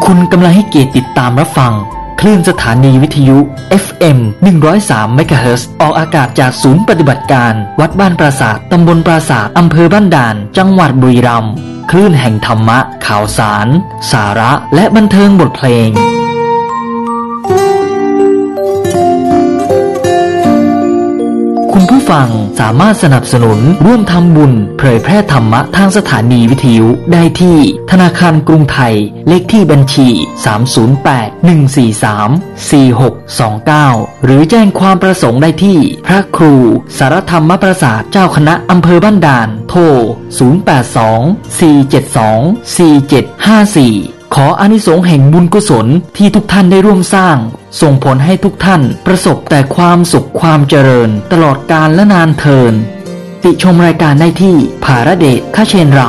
คุณกำลังให้เกียรติติดตามรับฟังคลื่นสถานีวิทยุ FM 103 เมกะเฮิรตซ์ออกอากาศจากศูนย์ปฏิบัติการวัดบ้านปราสาทตำบลปราสาทอำเภอบ้านด่านจังหวัดบุรีรัมย์คลื่นแห่งธรรมะข่าวสารสาระและบันเทิงบทเพลงคุณผู้ฟังสามารถสนับสนุนร่วมทำบุญเผยแพร่ธรรมะทางสถานีวิทยุได้ที่ธนาคารกรุงไทยเลขที่บัญชี308-143-4629หรือแจ้งความประสงค์ได้ที่พระครูสารธรรมประสาทเจ้าคณะอำเภอบ้านด่านโทร082-472-4754ขออานิสงส์แห่งบุญกุศลที่ทุกท่านได้ร่วมสร้างส่งผลให้ทุกท่านประสบแต่ความสุขความเจริญตลอดกาลและนานเทอญติชมรายการได้ที่ภารเดชคเชนเรา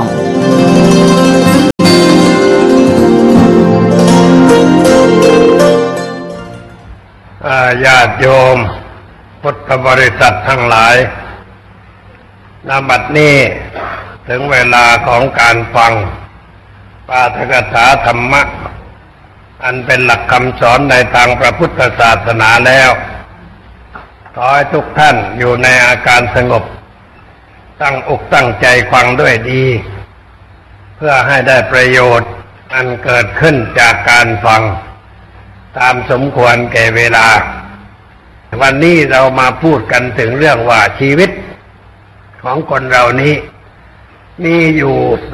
ญาติโยมพุทธบริษัททั้งหลายณ บัดนี้ถึงเวลาของการฟังปาฐกถาธรรมะอันเป็นหลักคำสอนในทางพระพุทธศาสนาแล้วขอให้ทุกท่านอยู่ในอาการสงบตั้งอกตั้งใจฟังด้วยดีเพื่อให้ได้ประโยชน์อันเกิดขึ้นจากการฟังตามสมควรแก่เวลาวันนี้เรามาพูดกันถึงเรื่องว่าชีวิตของคนเรานี้มีอยู่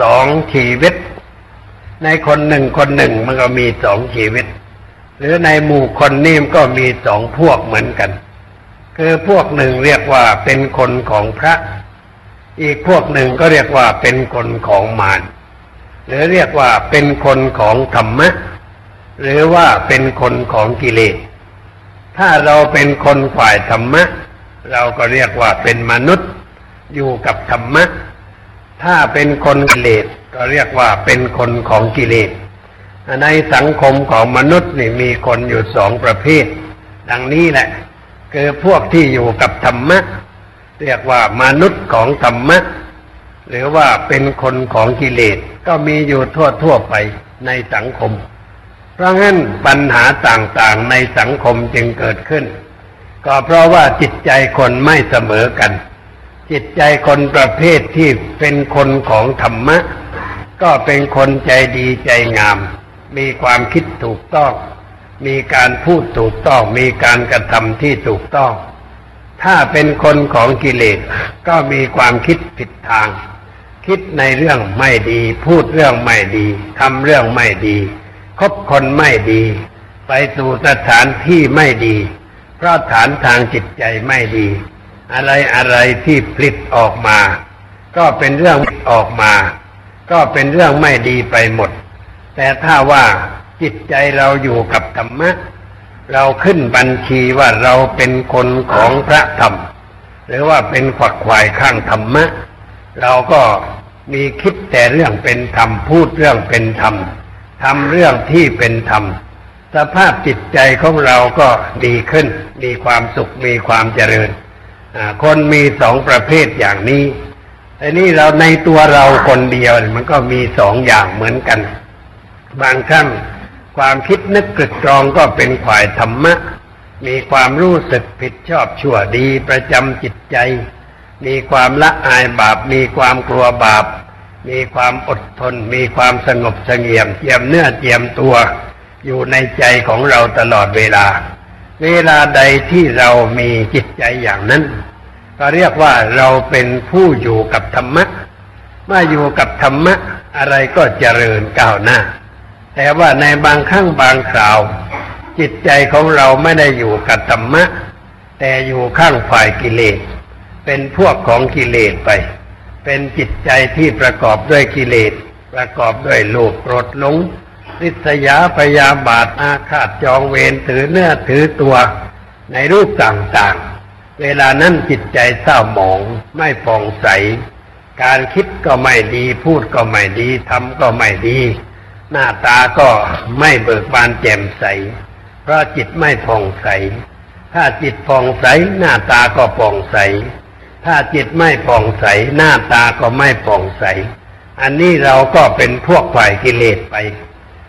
2 ชีวิตในคนหนึ่งมันก็มี2 ชีวิตหรือในหมู่คนนี่ก็มี2 พวกเหมือนกันคือพวกหนึ่งเรียกว่าเป็นคนของพระอีกพวกหนึ่งก็เรียกว่าเป็นคนของมารหรือเรียกว่าเป็นคนของธรรมะหรือว่าเป็นคนของกิเลสถ้าเราเป็นคนฝ่ายธรรมะเราก็เรียกว่าเป็นมนุษย์อยู่กับธรรมะถ้าเป็นคนกิเลสก็เรียกว่าเป็นคนของกิเลสในสังคมของมนุษย์นี่มีคนอยู่2 ประเภทดังนี้แหละคือพวกที่อยู่กับธรรมะเรียกว่ามนุษย์ของธรรมะหรือว่าเป็นคนของกิเลสก็มีอยู่ทั่วไปในสังคมเพราะงั้นปัญหาต่างๆในสังคมจึงเกิดขึ้นก็เพราะว่าจิตใจคนไม่เสมอกันจิตใจคนประเภทที่เป็นคนของธรรมะก็เป็นคนใจดีใจงามมีความคิดถูกต้องมีการพูดถูกต้องมีการกระทำที่ถูกต้องถ้าเป็นคนของกิเลสก็มีความคิดผิดทางคิดในเรื่องไม่ดีพูดเรื่องไม่ดีทำเรื่องไม่ดีคบคนไม่ดีไปสู่สถานที่ไม่ดีเพราะฐานทางจิตใจไม่ดีอะไรที่ผลิตออกมาก็เป็นเรื่องออกมาก็เป็นเรื่องไม่ดีไปหมดแต่ถ้าว่าจิตใจเราอยู่กับธรรมะเราขึ้นบัญชีว่าเราเป็นคนของพระธรรมหรือว่าเป็นฝักฝ่ายข้างธรรมะเราก็มีคิดแต่เรื่องเป็นธรรมพูดเรื่องเป็นธรรมทำเรื่องที่เป็นธรรมสภาพจิตใจของเราก็ดีขึ้นมีความสุขมีความเจริญคนมี2 ประเภทอย่างนี้แต่นี่เราในตัวเราคนเดียวมันก็มี2 อย่างเหมือนกันบางครั้งความคิดนึกตรึกตรองก็เป็นฝ่ายธรรมะมีความรู้สึกผิดชอบชั่วดีประจำจิตใจมีความละอายบาปมีความกลัวบาปมีความอดทนมีความสงบเสงี่ยมเจียมเนื้อเจียมตัวอยู่ในใจของเราตลอดเวลาใดที่เรามีจิตใจอย่างนั้นก็เรียกว่าเราเป็นผู้อยู่กับธรรมะเมื่ออยู่กับธรรมะอะไรก็เจริญก้าวหน้าแต่ว่าในบางครั้งบางคราวจิตใจของเราไม่ได้อยู่กับธรรมะแต่อยู่ข้างฝ่ายกิเลสเป็นพวกของกิเลสไปเป็นจิตใจที่ประกอบด้วยกิเลสประกอบด้วยโลภโกรธหลงริษยาพยาบาทอาฆาตจองเวรถือเนื้อถือตัวในรูปต่างๆเวลานั้นจิตใจเศร้าหมองไม่ผ่องใสการคิดก็ไม่ดีพูดก็ไม่ดีทำก็ไม่ดีหน้าตาก็ไม่เบิกบานแจ่มใสเพราะจิตไม่ผ่องใสถ้าจิตผ่องใสหน้าตาก็ผ่องใสถ้าจิตไม่ผ่องใสหน้าตาก็ไม่ผ่องใสอันนี้เราก็เป็นพวกฝ่ายกิเลสไป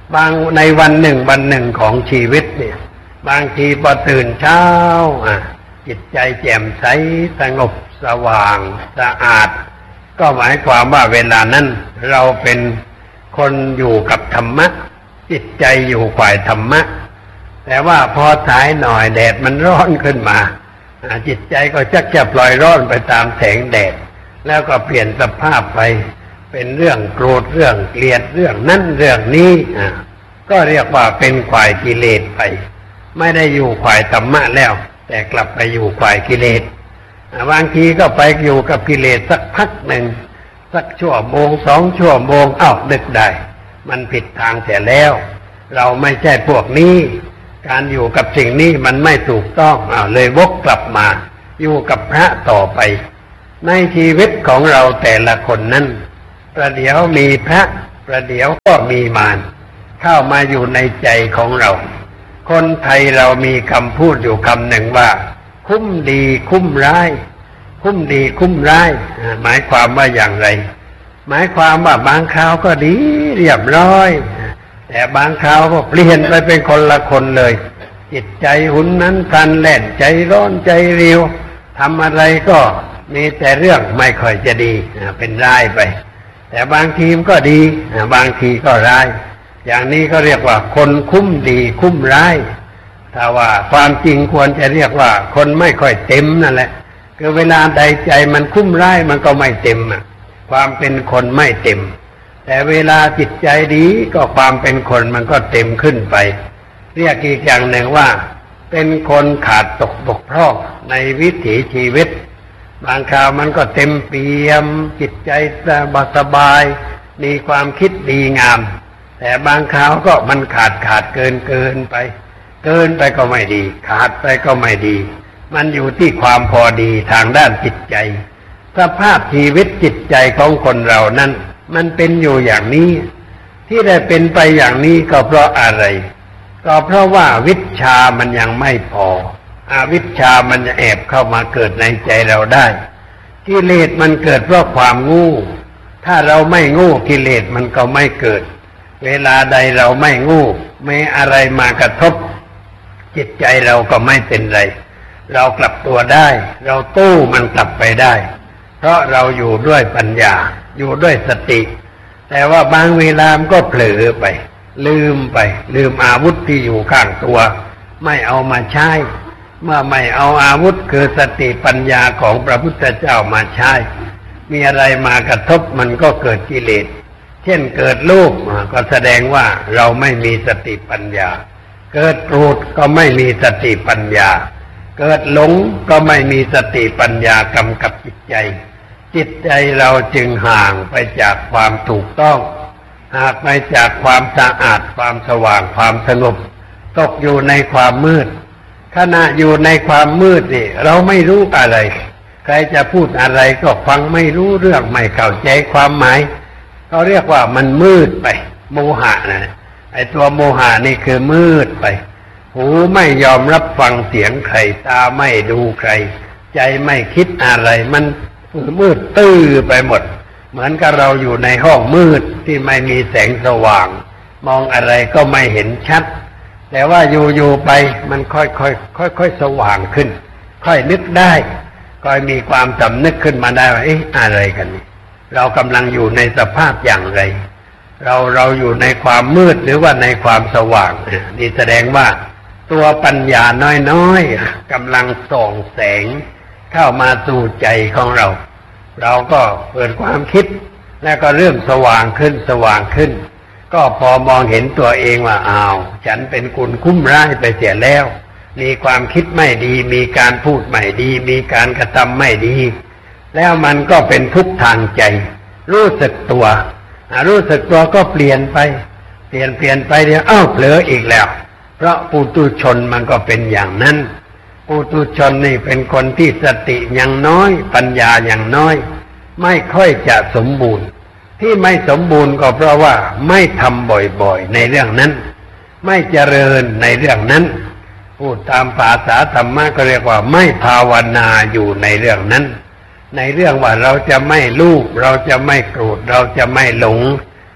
บางในวันหนึ่งของชีวิตเนี่ยบางทีพอตื่นเช้าจิตใจแจ่มใสสงบสว่างสะอาดก็หมายความว่าเวลานั้นเราเป็นคนอยู่กับธรรมะจิตใจอยู่ฝ่ายธรรมะแต่ว่าพอสายหน่อยแดดมันร้อนขึ้นมาจิตใจก็ชักจะปล่อยร้อนไปตามแสงแดดแล้วก็เปลี่ยนสภาพไปเป็นเรื่องโกรธเรื่องเกลียดเรื่องนั้นเรื่องนี้ก็เรียกว่าเป็นฝ่ายกิเลสไปไม่ได้อยู่ฝ่ายธรรมะแล้วแต่กลับไปอยู่ฝ่ายกิเลสบางทีก็ไปอยู่กับกิเลสสักพักหนึ่งสักชั่วโมง2 ชั่วโมงนึกได้มันผิดทางเสียแล้วเราไม่ใช่พวกนี้การอยู่กับสิ่งนี้มันไม่ถูกต้องเลยวกกลับมาอยู่กับพระต่อไปในชีวิตของเราแต่ละคนนั้นประเดี๋ยวมีพระประเดี๋ยวก็มีมารเข้ามาอยู่ในใจของเราคนไทยเรามีคำพูดอยู่คำหนึ่งว่าคุ้มดีคุ้มร้ายคุ้มดีคุ้มร้ายหมายความว่าอย่างไรหมายความว่าบางคราวก็ดีเรียบร้อยแต่บางคราวก็เปลี่ยนไปเป็นคนละคนเลยจิตใจหุ่นนั้นพลันแล่นใจร้อนใจเร็วทำอะไรก็มีแต่เรื่องไม่ค่อยจะดีเป็นร้ายไปแต่บางทีก็ดีบางทีก็ร้ายอย่างนี้ก็เรียกว่าคนคุ้มดีคุ้มร้ายถ้าว่าความจริงควรจะเรียกว่าคนไม่ค่อยเต็มนั่นแหละคือเวลาใดใจมันคุ้มร้ายมันก็ไม่เต็มความเป็นคนไม่เต็มแต่เวลาจิตใจดีก็ความเป็นคนมันก็เต็มขึ้นไปเรียกอีกอย่างหนึ่งว่าเป็นคนขาดตกบกพร่องในวิถีชีวิตบางคราวมันก็เต็มเปี่ยมจิตใจสบายมีความคิดดีงามแต่บางคราวก็มันขาดเกินไปก็ไม่ดีขาดไปก็ไม่ดีมันอยู่ที่ความพอดีทางด้านจิตใจสภาพชีวิตจิตใจของคนเรานั้นมันเป็นอยู่อย่างนี้ที่ได้เป็นไปอย่างนี้ก็เพราะอะไรก็เพราะว่าวิชชามันยังไม่พออวิชชามันจะแอบเข้ามาเกิดในใจเราได้กิเลสมันเกิดเพราะความโง่ถ้าเราไม่โง่กิเลสมันก็ไม่เกิดเวลาใดเราไม่โง่ไม่อะไรมากระทบจิตใจเราก็ไม่เป็นไรเรากลับตัวได้เราตู้มันกลับไปได้เพราะเราอยู่ด้วยปัญญาอยู่ด้วยสติแต่ว่าบางเวลามันก็เผลอไปลืมอาวุธที่อยู่ข้างตัวไม่เอามาใช้เมื่อไม่เอาอาวุธคือสติปัญญาของพระพุทธเจ้ามาใช้มีอะไรมากระทบมันก็เกิดกิเลสเช่นเกิดโลภก็แสดงว่าเราไม่มีสติปัญญาเกิดโกรธก็ไม่มีสติปัญญาเกิดหลงก็ไม่มีสติปัญญากำกับจิตใจเราจึงห่างไปจากความถูกต้องห่างไปจากความสะอาดความสว่างความสงบตกอยู่ในความมืดขณะอยู่ในความมืดนี่เราไม่รู้อะไรใครจะพูดอะไรก็ฟังไม่รู้เรื่องไม่เข้าใจความหมายเขาเรียกว่ามันมืดไปโมหะนะไอ้ตัวโมหะนี่คือมืดไปหูไม่ยอมรับฟังเสียงใครตาไม่ดูใครใจไม่คิดอะไรมันมืดตื้อไปหมดเหมือนกับเราอยู่ในห้องมืดที่ไม่มีแสงสว่างมองอะไรก็ไม่เห็นชัดแต่ว่าอยู่ไปมันค่อยสว่างขึ้นค่อยนึกได้ค่อยมีความสำนึกขึ้นมาได้ว่าอะไรกันนี่เรากำลังอยู่ในสภาพอย่างไรเราอยู่ในความมืดหรือว่าในความสว่างนี่แสดงว่าตัวปัญญาน้อยๆกำลังส่องแสงเข้ามาสู่ใจของเราก็เปิดความคิดแล้วก็เริ่มสว่างขึ้นก็พอมองเห็นตัวเองว่าฉันเป็นคนคุ้มร้ายไปเสียแล้วมีความคิดไม่ดีมีการพูดไม่ดีมีการกระทำไม่ดีแล้วมันก็เป็นทุกข์ทางใจรู้สึกตัวก็เปลี่ยนไปเดี๋ยวเผลออีกแล้วเพราะปุถุชนมันก็เป็นอย่างนั้นปุถุชนนี่เป็นคนที่สติยังน้อยปัญญายังน้อยไม่ค่อยจะสมบูรณ์ที่ไม่สมบูรณ์ก็เพราะว่าไม่ทำบ่อยๆในเรื่องนั้นไม่เจริญในเรื่องนั้นพูดตามภาษาธรรมะก็เรียกว่าไม่ภาวนาอยู่ในเรื่องนั้นในเรื่องว่าเราจะไม่ลูบเราจะไม่โกรธเราจะไม่หลง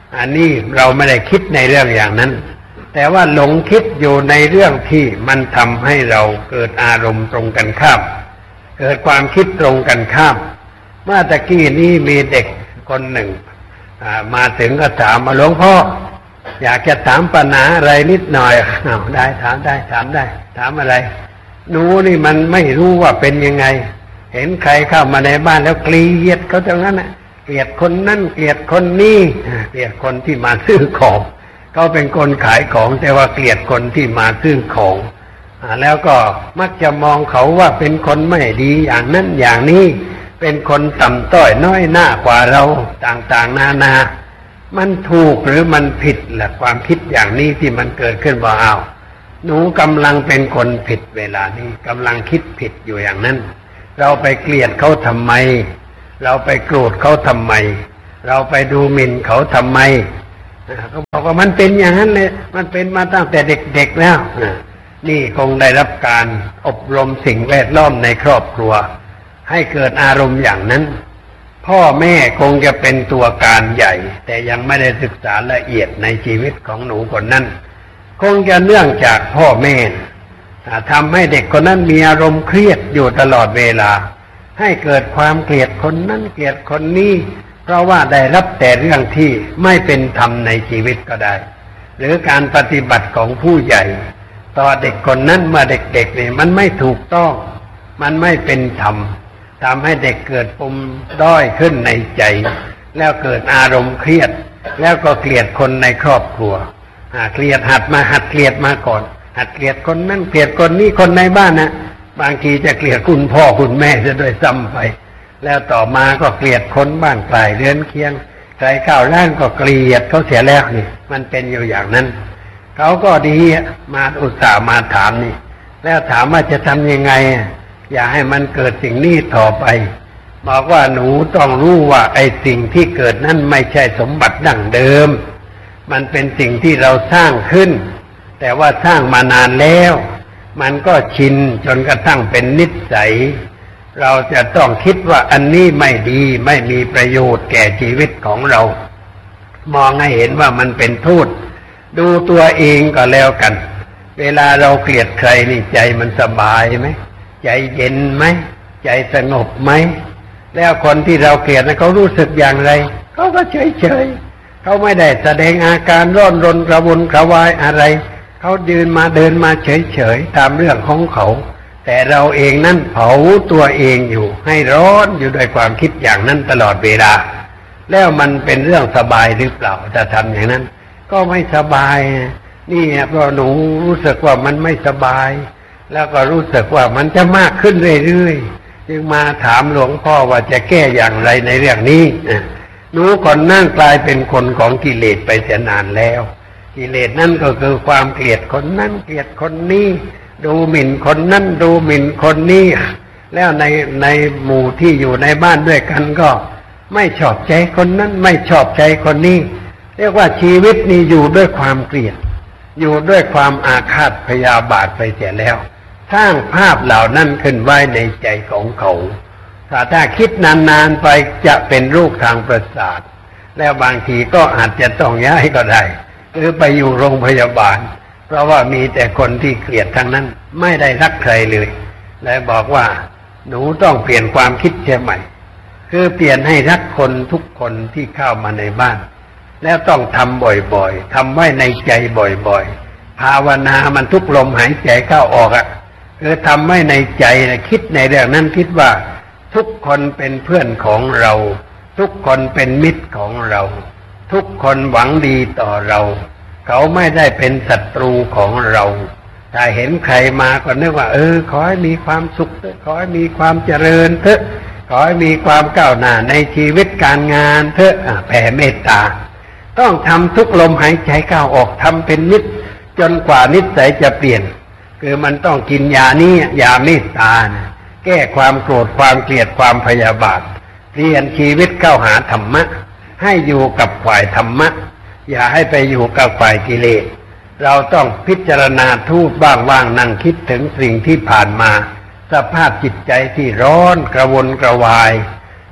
อันนี้เราไม่ได้คิดในเรื่องอย่างนั้นแต่ว่าหลงคิดอยู่ในเรื่องที่มันทำให้เราเกิดอารมณ์ตรงกันข้ามเกิดความคิดตรงกันข้ามเมื่อตะกี้นี้มีเด็กคนหนึ่งมาถึงก็ถามมาหลวงพ่ออยากจะถามปัญหาอะไรนิดหน่อยได้ถามได้ถามอะไรหนูนี่มันไม่รู้ว่าเป็นยังไงเห็นใครเข้ามาในบ้านแล้วเกลียดเขาตรงนั้นน่ะเกลียดคนนั้นเกลียดคนนี้เกลียดคนที่มาซื้อของเขาเป็นคนขายของแต่ว่าเกลียดคนที่มาซื้อของแล้วก็มักจะมองเขาว่าเป็นคนไม่ดีอย่างนั้นอย่างนี้เป็นคนต่ำต้อยน้อยหน้ากว่าเราต่างๆนานามันถูกหรือมันผิดล่ะความคิดอย่างนี้ที่มันเกิดขึ้นว่าอ้าวหนูกำลังเป็นคนผิดเวลานี้กำลังคิดผิดอยู่อย่างนั้นเราไปเกลียดเขาทำไมเราไปโกรธเขาทำไมเราไปดูหมิ่นเขาทำไมเขาบอกว่ามันเป็นอย่างนั้นเลยมันเป็นมาตั้งแต่เด็กๆแล้วนี่คงได้รับการอบรมสิ่งแวดล้อมในครอบครัวให้เกิดอารมณ์อย่างนั้นพ่อแม่คงจะเป็นตัวการใหญ่แต่ยังไม่ได้ศึกษาละเอียดในชีวิตของหนูคนนั้นคงจะเนื่องจากพ่อแม่ทำให้เด็กคนนั้นมีอารมณ์เครียดอยู่ตลอดเวลาให้เกิดความเกลียดคนนั้นเกลียดคนนี้เพราะว่าได้รับแต่เรื่องที่ไม่เป็นธรรมในชีวิตก็ได้หรือการปฏิบัติของผู้ใหญ่ต่อเด็กคนนั้นเมื่อเด็กๆนี่มันไม่ถูกต้องมันไม่เป็นธรรมทำให้เด็กเกิดปมด้อยขึ้นในใจแล้วเกิดอารมณ์เครียดแล้วก็เกลียดคนในครอบครัวเกลียดหัดเกลียดมาก่อนหัดเกลียดคนนั้นเกลียดคนนี้คนในบ้านนะบางทีจะเกลียดคุณพ่อคุณแม่จะด้วยซ้ำไปแล้วต่อมาก็เกลียดคนบ้านไกลเรือนเคียงใครเข้าร้านก็เกลียดเขาเสียแล้วนี่มันเป็นอยู่อย่างนั้นเขาก็ดีมาอุตส่าห์มาถามนี่แล้วถามว่าจะทำยังไงอย่าให้มันเกิดสิ่งนี้ต่อไปบอกว่าหนูต้องรู้ว่าไอ้สิ่งที่เกิดนั้นไม่ใช่สมบัติดั้งเดิมมันเป็นสิ่งที่เราสร้างขึ้นแต่ว่าสร้างมานานแล้วมันก็ชินจนกระทั่งเป็นนิสัยเราจะต้องคิดว่าอันนี้ไม่ดีไม่มีประโยชน์แก่ชีวิตของเรามองให้เห็นว่ามันเป็นโทษดูตัวเองก็แล้วกันเวลาเราเกลียดใครนี่ใจมันสบายไหมใจเย็นไหมใจสงบไหมแล้วคนที่เราเกลียดเขารู้สึกอย่างไรเขาก็เฉยเขาไม่ได้แสดงอาการร้อนรนกระวนกระวายอะไรเขาเดินมาเฉยตามเรื่องของเขาแต่เราเองนั่นเผาตัวเองอยู่ให้ร้อนอยู่ด้วยความคิดอย่างนั้นตลอดเวลาแล้วมันเป็นเรื่องสบายหรือเปล่าถ้าทำอย่างนั้นก็ไม่สบายนี่เพราะหนูรู้สึกว่ามันไม่สบายแล้วก็รู้สึกว่ามันจะมากขึ้นเรื่อยๆจึงมาถามหลวงพ่อว่าจะแก้อย่างไรในเรื่องนี้หนูก่อนนั่งกลายเป็นคนของกิเลสไปเสียนานแล้วกิเลสนั่นก็คือความเกลียดคนนั้นเกลียดคนนี้ดูหมิ่นคนนั้นดูหมิ่นคนนี้แล้วในหมู่ที่อยู่ในบ้านด้วยกันก็ไม่ชอบใจคนนั้นไม่ชอบใจคนนี้เรียกว่าชีวิตนี้อยู่ด้วยความเกลียดอยู่ด้วยความอาฆาตพยาบาทไปเสียแล้วสร้างภาพเหล่านั้นขึ้นไว้ในใจของเขาถ้าคิดนานๆไปจะเป็นโรคทางประสาทแล้วบางทีก็อาจจะต้องย้ายก็ได้หรือไปอยู่โรงพยาบาลเพราะว่ามีแต่คนที่เกลียดทั้งนั้นไม่ได้รักใครเลยและบอกว่าหนูต้องเปลี่ยนความคิดเสียใหม่คือเปลี่ยนให้รักคนทุกคนที่เข้ามาในบ้านแล้วต้องทำบ่อยๆทำไว้ในใจบ่อยๆภาวนามันทุกลมหายใจเข้าออกคือทำไว้ในใจคิดในเรื่องนั้นคิดว่าทุกคนเป็นเพื่อนของเราทุกคนเป็นมิตรของเราทุกคนหวังดีต่อเราเขาไม่ได้เป็นศัตรูของเราถ้าเห็นใครมาก็นึกว่าขอให้มีความสุขขอให้มีความเจริญเถอะขอให้มีความก้าวหน้าในชีวิตการงานเถอะแผ่เมตตาต้องทำทุกลมหายใจเข้าออกทำเป็นนิดจนกว่านิสัยจะเปลี่ยนคือมันต้องกินยานี้ยาเมตตาแก้ความโกรธความเกลียดความพยาบาทเปลี่ยนชีวิตเข้าหาธรรมะให้อยู่กับฝ่ายธรรมะอย่าให้ไปอยู่กับฝ่ายกิเลสเราต้องพิจารณาทูบบ้างว่างนั่งคิดถึงสิ่งที่ผ่านมาสภาพจิตใจที่ร้อนกระวนกระวาย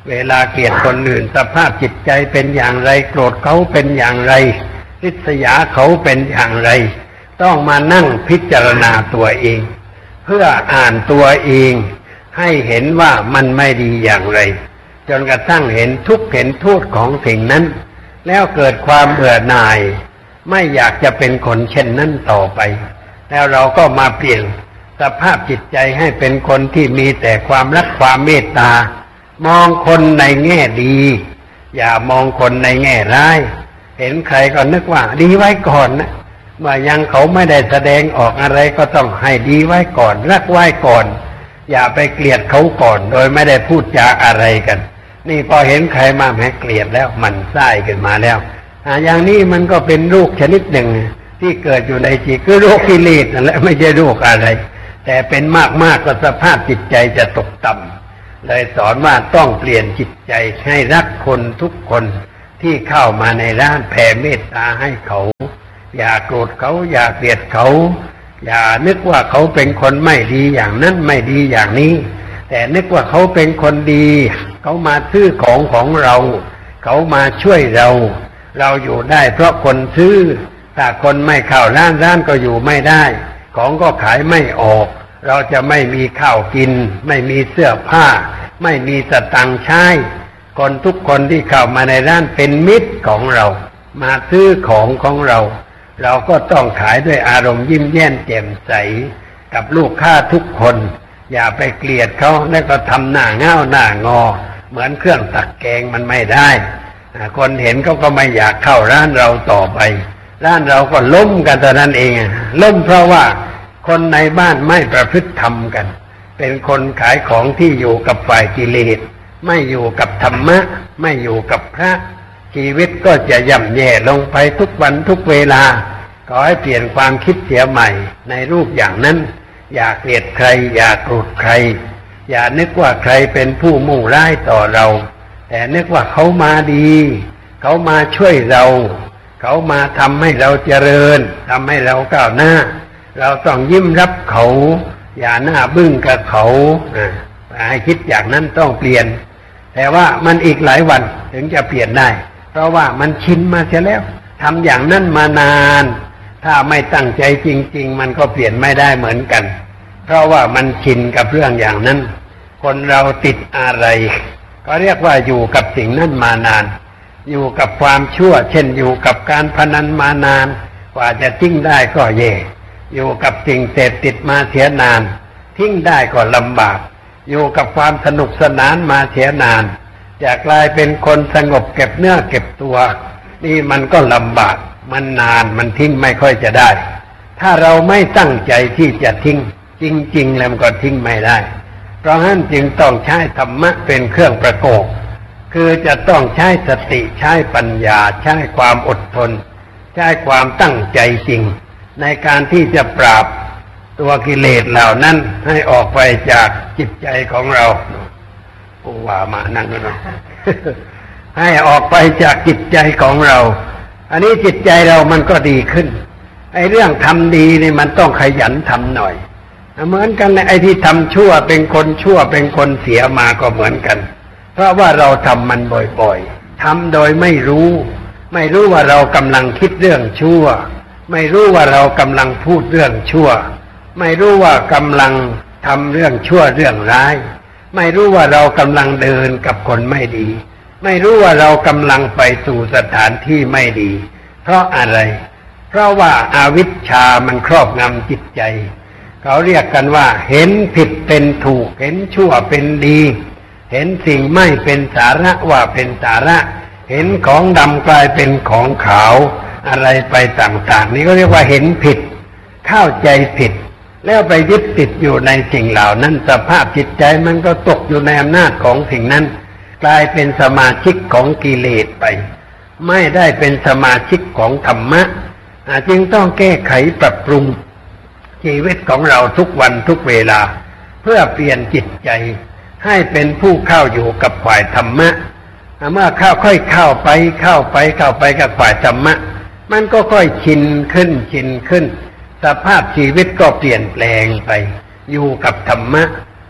เวลาเกลียดคนอื่นสภาพจิตใจเป็นอย่างไรโกรธเขาเป็นอย่างไรริษยาเขาเป็นอย่างไรต้องมานั่งพิจารณาตัวเองเพื่ออ่านตัวเองให้เห็นว่ามันไม่ดีอย่างไรจนกระทั่งเห็นทุกข์เห็นโทษของสิ่งนั้นแล้วเกิดความเบื่อหน่ายไม่อยากจะเป็นคนเช่นนั้นต่อไปแล้วเราก็มาเปลี่ยนสภาพจิตใจให้เป็นคนที่มีแต่ความรักความเมตตามองคนในแง่ดีอย่ามองคนในแง่ร้ายเห็นใครก็นึกว่าดีไว้ก่อนนะเมื่อยังเขาไม่ได้แสดงออกอะไรก็ต้องให้ดีไว้ก่อนรักไว้ก่อนอย่าไปเกลียดเขาก่อนโดยไม่ได้พูดจาอะไรกันนี่พอเห็นใครมาแม้เกลียดแล้วมันไส้ขึ้นมาแล้วอย่างนี้มันก็เป็นโรคชนิดหนึ่งที่เกิดอยู่ในจิตคือโรคกิเลสนั่นแหละไม่ใช่โรคอะไรแต่เป็นมากก็สภาพจิตใจจะตกต่ำเลยสอนว่าต้องเปลี่ยนจิตใจให้รักคนทุกคนที่เข้ามาในร้านแผ่เมตตาให้เขาอย่าโกรธเขาอย่าเกลียดเขาอย่านึกว่าเขาเป็นคนไม่ดีอย่างนั้นไม่ดีอย่างนี้แต่นึกว่าเขาเป็นคนดีเขามาซื้อของเราเขามาช่วยเราอยู่ได้เพราะคนซื้อถ้าคนไม่เข้าร้านก็อยู่ไม่ได้ของก็ขายไม่ออกเราจะไม่มีข้าวกินไม่มีเสื้อผ้าไม่มีสตังค์ใช้คนทุกคนที่เข้ามาในร้านเป็นมิตรของเรามาซื้อของเราก็ต้องขายด้วยอารมณ์ยิ้มแย้มแจ่มใสกับลูกค้าทุกคนอย่าไปเกลียดเขาแล้วก็ทำหน้าเง่าหน้างอเหมือนเครื่องตักแกงมันไม่ได้คนเห็นเขาก็ไม่อยากเข้าร้านเราต่อไปร้านเราก็ล้มกันแต่นั้นเองล้มเพราะว่าคนในบ้านไม่ประพฤติธรรมกันเป็นคนขายของที่อยู่กับฝ่ายกิเลสไม่อยู่กับธรรมะไม่อยู่กับพระชีวิตก็จะย่ำแย่ลงไปทุกวันทุกเวลาขอให้เปลี่ยนความคิดเสียใหม่ในรูปอย่างนั้นอย่าเกลียดใครอย่าโกรธใครอย่านึกว่าใครเป็นผู้มุ่งร้ายต่อเราแต่นึกว่าเขามาดีเขามาช่วยเราเขามาทำให้เราเจริญทำให้เราก้าวหน้าเราต้องยิ้มรับเขาอย่าหน้าบึ้งกับเขาให้คิดอย่างนั้นต้องเปลี่ยนแต่ว่ามันอีกหลายวันถึงจะเปลี่ยนได้เพราะว่ามันชินมาเสียแล้วทำอย่างนั้นมานานถ้าไม่ตั้งใจจริงๆมันก็เปลี่ยนไม่ได้เหมือนกันเพราะว่ามันชินกับเรื่องอย่างนั้นคนเราติดอะไรก็เรียกว่าอยู่กับสิ่งนั้นมานานอยู่กับความชั่วเช่นอยู่กับการพนันมานานกว่าจะทิ้งได้ก็แย่อยู่กับสิ่งเสพติดมาเสียนานทิ้งได้ก็ลำบากอยู่กับความสนุกสนานมาเสียนานจะกลายเป็นคนสงบเก็บเนื้อเก็บตัวนี่มันก็ลำบากมันนานมันทิ้งไม่ค่อยจะได้ถ้าเราไม่ตั้งใจที่จะทิ้งจริงๆแล้วมันก็ทิ้งไม่ได้เพราะฉะนั้นจึงต้องใช้ธรรมะเป็นเครื่องประกอบคือจะต้องใช้สติใช้ปัญญาใช้ความอดทนใช้ความตั้งใจจริงในการที่จะปราบตัวกิเลสเหล่านั้นให้ออกไปจากจิตใจของเรากูว่ามานั่งกันเนาะ ให้ออกไปจากจิตใจของเราอันนี้จิตใจเรามันก็ดีขึ้นไอ้เรื่องทำดีนี่มันต้องขยันทำหน่อยเหมือนกันไอ้ที่ทำชั่วเป็นคนชั่วเป็นคนเสียมาก็เหมือนกันเพราะว่าเราทำมันบ่อยๆทำโดยไม่รู้ว่าเรากำลังคิดเรื่องชั่วไม่รู้ว่าเรากำลังพูดเรื่องชั่วไม่รู้ว่ากำลังทำเรื่องชั่วเรื่องร้ายไม่รู้ว่าเรากำลังเดินกับคนไม่ดีไม่รู้ว่าเรากำลังไปสู่สถานที่ไม่ดีเพราะอะไรเพราะว่าอาวิชชามันครอบงำจิตใจเขาเรียกกันว่าเห็นผิดเป็นถูกเห็นชั่วเป็นดีเห็นสิ่งไม่เป็นสาระว่าเป็นสาระเห็นของดำกลายเป็นของขาวอะไรไปต่างๆนี่ก็เรียกว่าเห็นผิดเข้าใจผิดแล้วไปยึดติดอยู่ในสิ่งเหล่านั้นสภาพจิตใจมันก็ตกอยู่ในอำนาจของสิ่งนั้นกลายเป็นสมาชิกของกิเลสไปไม่ได้เป็นสมาชิกของธรรมะจึงต้องแก้ไขปรับปรุงชีวิตของเราทุกวันทุกเวลาเพื่อเปลี่ยนจิตใจให้เป็นผู้เข้าอยู่กับฝ่ายธรรมะเมื่อค่อยเข้าไปกับฝ่ายธรรมะมันก็ค่อยชินขึ้นสภาพชีวิตก็เปลี่ยนแปลงไปอยู่กับธรรมะ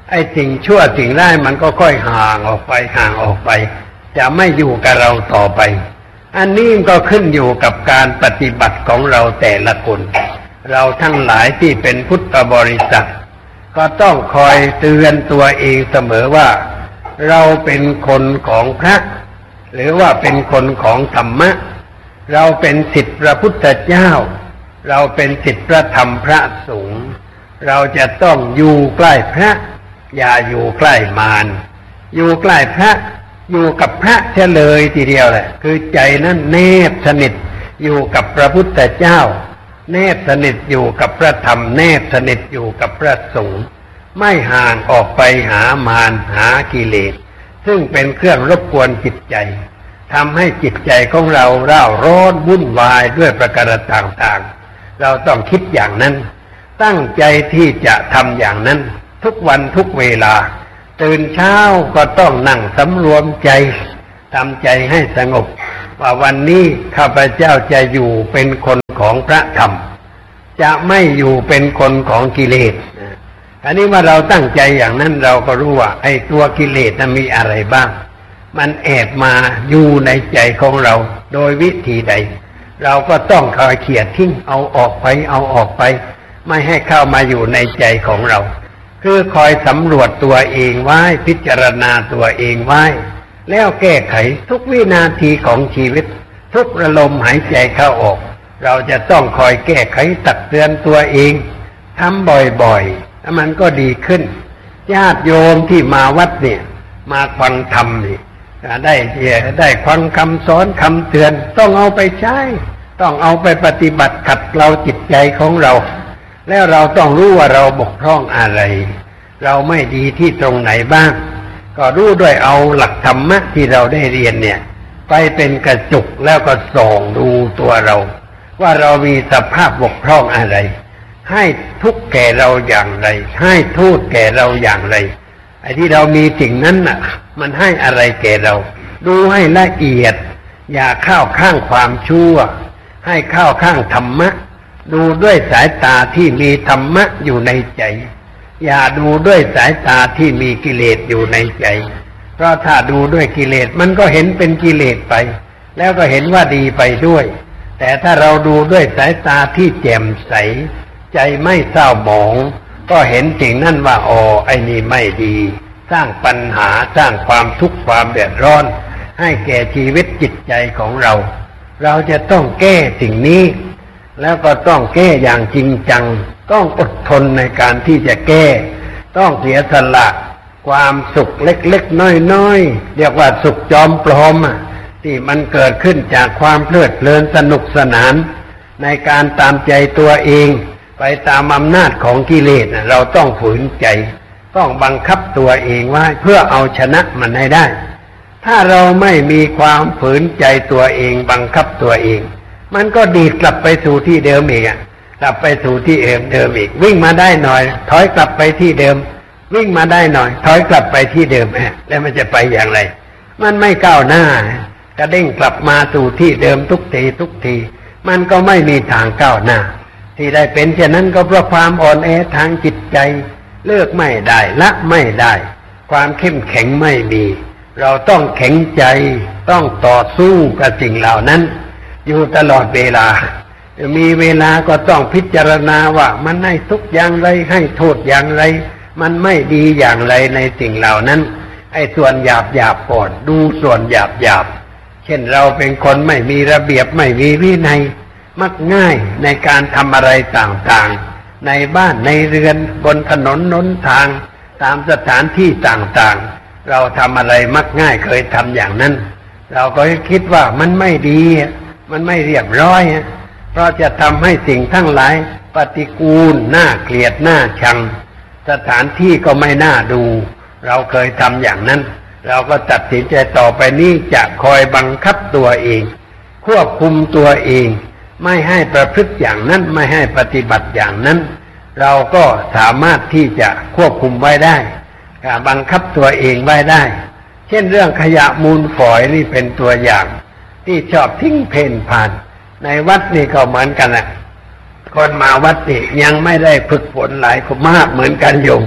ไอ้สิ่งชั่วสิ่งร้ายมันก็ค่อยห่างออกไปห่างออกไปจะไม่อยู่กับเราต่อไปอันนี้ก็ขึ้นอยู่กับการปฏิบัติของเราแต่ละคนเราทั้งหลายที่เป็นพุทธบริษัทก็ต้องคอยเตือนตัวเองเสมอว่าเราเป็นคนของพระหรือว่าเป็นคนของธรรมะเราเป็นศิษย์พระพุทธเจ้าเราเป็นศิษย์พระธรรมพระสงฆ์เราจะต้องอยู่ใกล้พระอย่าอยู่ใกล้มารอยู่ใกล้พระอยู่กับพระเฉลยทีเดียวแหละคือใจนั้นแนบสนิทอยู่กับพระพุทธเจ้าแนบสนิทอยู่กับพระธรรมแนบสนิทอยู่กับพระสงฆ์ไม่ห่างออกไปหามารหากิเลสซึ่งเป็นเครื่องรบกวนจิตใจทำให้จิตใจของเราเร่าร้อนวุ่นวายด้วยประการต่างๆเราต้องคิดอย่างนั้นตั้งใจที่จะทำอย่างนั้นทุกวันทุกเวลาตื่นเช้าก็ต้องนั่งสำรวมใจทำใจให้สงบว่าวันนี้ข้าพเจ้าจะอยู่เป็นคนของพระธรรมจะไม่อยู่เป็นคนของกิเลสอันนี้ว่าเราตั้งใจอย่างนั้นเราก็รู้ว่าไอ้ตัวกิเลสนั้นมีอะไรบ้างมันแอบมาอยู่ในใจของเราโดยวิธีใดเราก็ต้องคอยเขี่ยทิ้งเอาออกไปเอาออกไปไม่ให้เข้ามาอยู่ในใจของเราคือคอยสำรวจตัวเองไว้พิจารณาตัวเองไว้แล้วแก้ไขทุกวินาทีของชีวิตทุกลมหายใจเข้าออกเราจะต้องคอยแก้ไขตักเตือนตัวเองทำบ่อยๆแล้วมันก็ดีขึ้นญาติโยมที่มาวัดเนี่ยมาฟังธรรมนี่ได้ฟังคำสอนคำเตือนต้องเอาไปใช้ต้องเอาไปปฏิบัติขัดเกลาจิตใจของเราแล้วเราต้องรู้ว่าเราบกพร่องอะไรเราไม่ดีที่ตรงไหนบ้างก็รู้ด้วยเอาหลักธรรมะที่เราได้เรียนเนี่ยไปเป็นกระจุกแล้วก็ส่องดูตัวเราว่าเรามีสภาพบกพร่องอะไรให้ทุกข์แก่เราอย่างไรให้โทษแก่เราอย่างไรไอ้ที่เรามีสิ่งนั้นน่ะมันให้อะไรแก่เราดูให้ละเอียดอย่าเข้าข้างความชั่วให้เข้าข้างธรรมะดูด้วยสายตาที่มีธรรมะอยู่ในใจอย่าดูด้วยสายตาที่มีกิเลสอยู่ในใจเพราะถ้าดูด้วยกิเลสมันก็เห็นเป็นกิเลสไปแล้วก็เห็นว่าดีไปด้วยแต่ถ้าเราดูด้วยสายตาที่แจ่มใสใจไม่เศร้าหมองก็เห็นสิ่งนั้นว่าอ๋อไอ้นี่ไม่ดีสร้างปัญหาสร้างความทุกข์ความเดือดร้อนให้แก่ชีวิตจิตใจของเราเราจะต้องแก้สิ่งนี้แล้วก็ต้องแก้อย่างจริงจังต้องอดทนในการที่จะแก้ต้องเสียสละความสุขเล็กๆน้อยๆเรียกว่าสุขจอมปลอมที่มันเกิดขึ้นจากความเพลิดเพลินสนุกสนานในการตามใจตัวเองไปตามอำนาจของกิเลสเราต้องฝืนใจต้องบังคับตัวเองไว้เพื่อเอาชนะมันให้ได้ถ้าเราไม่มีความฝืนใจตัวเองบังคับตัวเองมันก็ดีดกลับไปสู่ที่เดิมอีกกลับไปสู่ที่เดิมอีกวิ่งมาได้หน่อยถอยกลับไปที่เดิมวิ่งมาได้หน่อยถอยกลับไปที่เดิมแล้วมันจะไปอย่างไรมันไม่ก้าวหน้ากระเด้งกลับมาสู่ที่เดิมทุกทีมันก็ไม่มีทางก้าวหน้าที่ได้เป็นเช่นนั้นก็เพราะความอ่อนแอทางจิตใจเลิกไม่ได้ละไม่ได้ความเข้มแข็งไม่มีเราต้องแข็งใจต้องต่อสู้กับสิ่งเหล่านั้นอยู่ตลอดเวลามีเวลาก็ต้องพิจารณาว่ามันให้ทุกข์อย่างไรให้โทษอย่างไรมันไม่ดีอย่างไรในสิ่งเหล่านั้นไอ้ส่วนหยาบก่อนดูส่วนหยาบเช่นเราเป็นคนไม่มีระเบียบไม่มีวินัยมักง่ายในการทำอะไรต่างๆในบ้านในเรือนบนถนนหนทางตามสถานที่ต่างๆเราทำอะไรมักง่ายเคยทำอย่างนั้นเราก็คิดว่ามันไม่ดีมันไม่เรียบร้อยเพราะจะทำให้สิ่งทั้งหลายปฏิกูลน่าเกลียดน่าชังสถานที่ก็ไม่น่าดูเราเคยทำอย่างนั้นเราก็ตัดสินใจต่อไปนี้จะคอยบังคับตัวเองควบคุมตัวเองไม่ให้ประพฤติอย่างนั้นไม่ให้ปฏิบัติอย่างนั้นเราก็สามารถที่จะควบคุมไว้ได้บังคับตัวเองไว้ได้เช่นเรื่องขยะมูลฝอยนี่เป็นตัวอย่างที่ชอบทิ้งเพ่นผ่านในวัดนี่ก็เหมือนกันคนมาวัดนี่ยังไม่ได้ฝึกฝนหลายคนมากเหมือนกันโยม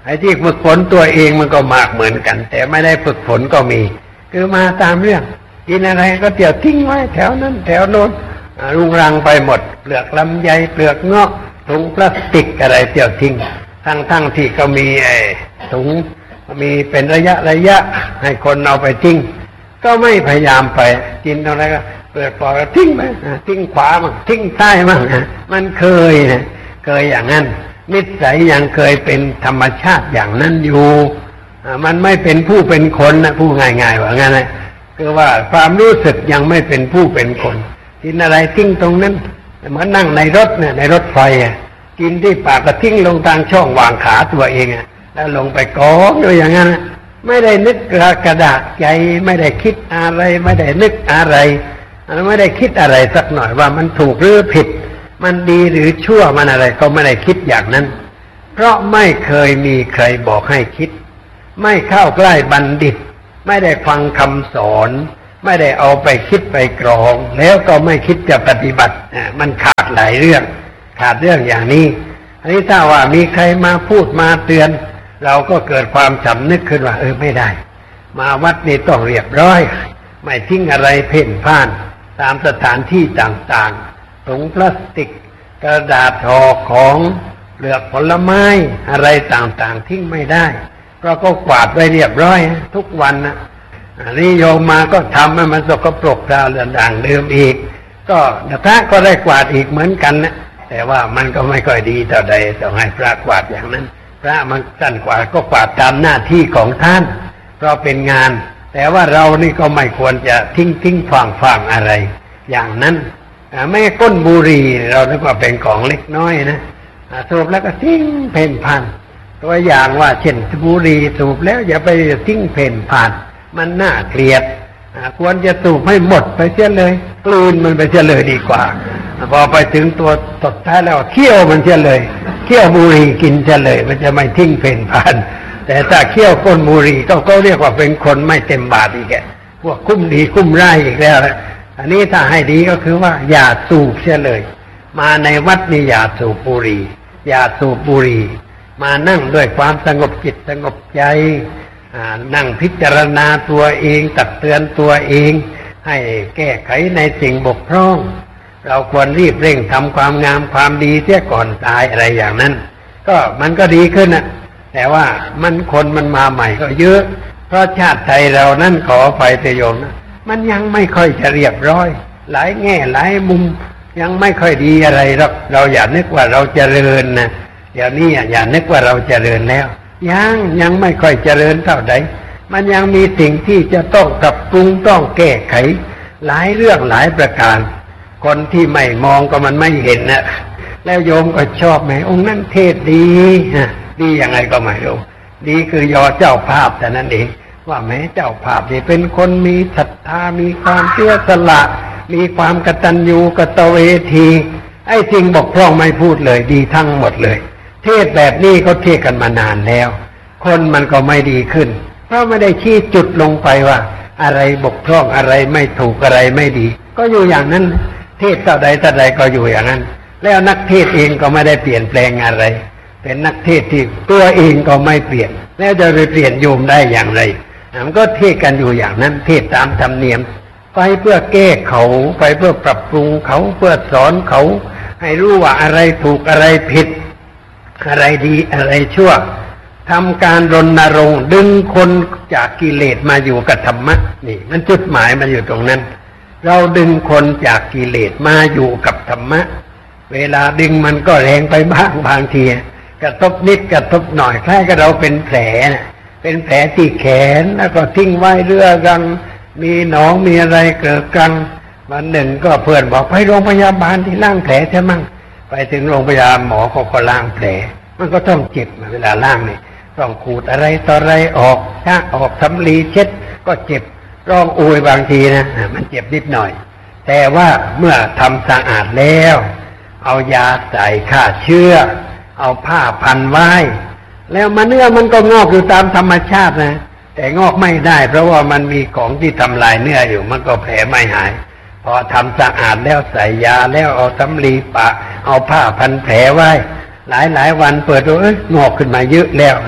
ไอ้ที่ฝึกฝนตัวเองมันก็มากเหมือนกันแต่ไม่ได้ฝึกฝนก็มีคือมาตามเรื่องกินอะไรก็เตี่ยวทิ้งไว้แถวนั้นแถวโน้นรุงรังไปหมดเปลือกลำไยเปลือกเงาะถุงพลาสติกอะไรเตี่ยวทิ้งทั้งที่ก็มีไอ้ถุงมีเป็นระยะให้คนเอาไปทิ้งก็ไม่พยายามไปกินอะไรก็เปลือกปอกก็ทิ้งไปทิ้งขวามั่งทิ้งซ้ายมั่งมันเคยอย่างนั้นนิสัยยังเคยเป็นธรรมชาติอย่างนั้นอยู่มันไม่เป็นผู้เป็นคนนะผู้ง่ายๆว่างั้นนะคือว่าความรู้สึกยังไม่เป็นผู้เป็นคนกินอะไรทิ้งตรงนั้นเหมือนนั่งในรถเนี่ยในรถไฟกินที่ปากก็ทิ้งลงทางช่องวางขาตัวเองแล้วลงไปกองอยู่อย่างนั้นไม่ได้นึกกระดาษใจไม่ได้คิดอะไรไม่ได้นึกอะไรไม่ได้คิดอะไรสักหน่อยว่ามันถูกหรือผิดมันดีหรือชั่วมันอะไรก็ไม่ได้คิดอย่างนั้นเพราะไม่เคยมีใครบอกให้คิดไม่เข้าใกล้บัณฑิตไม่ได้ฟังคำสอนไม่ได้เอาไปคิดไปกรองแล้วก็ไม่คิดจะปฏิบัติมันขาดหลายเรื่องขาดเรื่องอย่างนี้อันนี้ถ้าว่ามีใครมาพูดมาเตือนเราก็เกิดความสำนึกขึ้นว่าไม่ได้มาวัดนี่ต้องเรียบร้อยไม่ทิ้งอะไรเพ่นพ่านตามสถานที่ต่างๆถุงพลาสติกกระดาษห่อของเปลือกผลไม้อะไรต่างๆทิ้งไม่ได้เราก็กวาดไว้เรียบร้อยทุกวันนะนี่โยมมาก็ทำให้มันสกปรกด่างเดิมอีกก็พระก็ได้กวาดอีกเหมือนกันนะแต่ว่ามันก็ไม่ค่อยดีต่อใดต้องให้พระกวาดอย่างนั้นพระมันสั้นกว่าก็กวาดตามหน้าที่ของท่านเพราะเป็นงานแต่ว่าเรานี่ก็ไม่ควรจะทิ้งฝังอะไรอย่างนั้นไม่ก้นบุหรี่เรานึกว่าเป็นของเล็กน้อยนะสูบแล้วก็ทิ้งเพ่นพ่านตัวอย่างว่าเช่นบุหรี่สูบแล้วอย่าไปทิ้งเพ่นพ่านมันน่าเกลียดควรจะสูบให้หมดไปเสียเลยกลืนมันไปเสียเลยดีกว่าพอไปถึงตัวสุดท้ายแล้วเคี่ยวมันเสียเลยเคี่ยวบุหรี่กินเสียเลยมันจะไม่ทิ้งเพ่นพ่านแต่ถ้าเคี่ยวก้นบุหรี่ก็เรียกว่าเป็นคนไม่เต็มบาทอีกพวกคุ้มดีคุ้มร้ายอีกแล้วอันนี้ถ้าให้ดีก็คือว่าอย่าสูบเสียเลยมาในวัดนี่อย่าสูบบุหรี่อย่าสูบบุหรี่มานั่งด้วยความสงบจิตสงบใจนั่งพิจารณาตัวเองตักเตือนตัวเองให้แก้ไขในสิ่งบกพร่องเราควรรีบเร่งทำความงามความดีเสียก่อนตายอะไรอย่างนั้นก็มันก็ดีขึ้นนะแต่ว่าคนมันมาใหม่ก็เยอะเพราะชาติไทยเรานั่นขอไปเถอะโยมนะมันยังไม่ค่อยจะเรียบร้อยหลายแง่หลายมุมยังไม่ค่อยดีอะไรหรอกเราอย่านึกว่าเราเจริญนะเดี๋ยวนี้อย่านึกว่าเราเจริญแล้วยังไม่ค่อยเจริญเท่าใดมันยังมีสิ่งที่จะต้องปรับปรุงต้องแก้ไขหลายเรื่องหลายประการคนที่ไม่มองก็มันไม่เห็นนะแล้วโยมก็ชอบไหมองค์นั้นเทศดีดียังไงก็ไม่รู้ดีคือยอเจ้าภาพแต่นั้นเองว่าแม้เจ้าภาพนี่เป็นคนมีศรัทธามีความเสียสละมีความกตัญญูกตเวทีไอ้สิ่งบกพร่องไม่พูดเลยดีทั้งหมดเลยเทศแบบนี้เขาเทศกันมานานแล้วคนมันก็ไม่ดีขึ้นเพราะไม่ได้ชี้จุดลงไปว่าอะไรบกพร่องอะไรไม่ถูกอะไรไม่ดีก็อยู่อย่างนั้นเทศเท่าใดก็อยู่อย่างนั้นแล้วนักเทศเองก็ไม่ได้เปลี่ยนแปลงอะไรเป็นนักเทศที่ตัวเองก็ไม่เปลี่ยนแล้วจะไปเปลี่ยนโยมได้อย่างไรมันก็เทศกันอยู่อย่างนั้นเทศตามธรรมเนียมไปเพื่อแก้เขาไปเพื่อปรับปรุงเขาเพื่อสอนเขาให้รู้ว่าอะไรถูกอะไรผิดอะไรดีอะไรชั่วทำการรณรงค์ดึงคนจากกิเลสมาอยู่กับธรรมะนี่มันจุดหมายมันอยู่ตรงนั้นเราดึงคนจากกิเลสมาอยู่กับธรรมะเวลาดึงมันก็แรงไปบ้างบางทีกระทบนิดกระทบหน่อยคล้ายกับเราเป็นแผลนะเป็นแผลที่แขนแล้วก็ทิ้งไว้เรื่อรังมีหนองมีอะไรเกิดกังวันหนึ่งก็เพื่อนบอกไปโรงพยาบาลที่ล้างแผลใช่มั้งไปถึงโรงพยาบาลหมอก็ล้างแผลมันก็ต้องเจ็บเวลาล้างนี่ต้องขูดอะไรต่ออะไรออกถ้าออกสำลีเช็ดก็เจ็บร้องโอยบางทีนะมันเจ็บนิดหน่อยแต่ว่าเมื่อทำสะอาดแล้วเอายาใส่ฆ่าเชื้อเอาผ้าพันไว้แล้วเนื้อมันก็งอกอยู่ตามธรรมชาตินะแต่งอกไม่ได้เพราะว่ามันมีของที่ทำลายเนื้ออยู่มันก็แผลไม่หายพอทำสะอาดแล้วใส่ยาแล้วเอาสำลีปะเอาผ้าพันแผลไว้หลายวันเปิดดูงอกขึ้นมาเยอะแล้ว